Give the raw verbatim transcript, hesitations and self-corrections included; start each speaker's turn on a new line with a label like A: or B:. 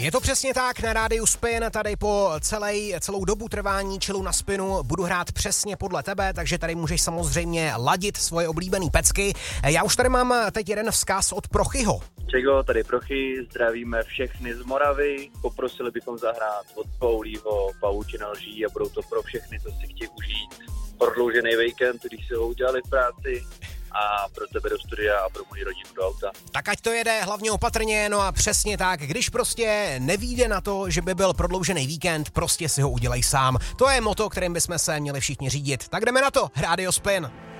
A: Je to přesně tak, na rádiu Spin, tady po celej, celou dobu trvání Chillu na Spinu budu hrát přesně podle tebe, takže tady můžeš samozřejmě ladit svoje oblíbený pecky. Já už tady mám teď jeden vzkaz od Prochyho.
B: Čego, tady Prochy, zdravíme všechny z Moravy, poprosili bychom zahrát od Paulího Pavučina lží a budou to pro všechny, co si chtějí užít. Prodloužený víkend, když si ho udělali v práci, a pro tebe do studia a pro moji rodinu do auta.
A: Tak ať to jede hlavně opatrně, no a přesně tak, když prostě nevíde na to, že by byl prodloužený víkend, prostě si ho udělej sám. To je motto, kterým bychom se měli všichni řídit. Tak jdeme na to, Rádio Spin.